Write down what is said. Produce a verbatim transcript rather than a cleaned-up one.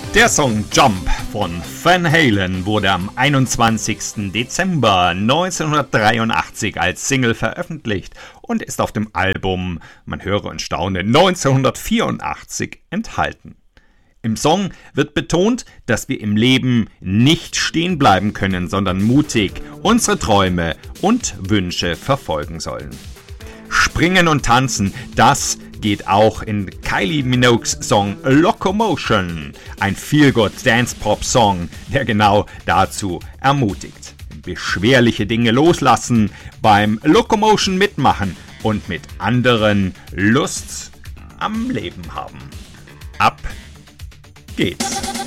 Der Song Jump von Van Halen wurde am einundzwanzigsten Dezember neunzehnhundertdreiundachtzig als Single veröffentlicht und ist auf dem Album, man höre und staune, neunzehnhundertvierundachtzig enthalten. Im Song wird betont, dass wir im Leben nicht stehen bleiben können, sondern mutig unsere Träume und Wünsche verfolgen sollen. Springen und tanzen, das geht auch in Kylie Minogues Song Locomotion, ein Feel-Good-Dance-Pop-Song, der genau dazu ermutigt. Beschwerliche Dinge loslassen, beim Locomotion mitmachen und mit anderen Lust am Leben haben. Ab geht's!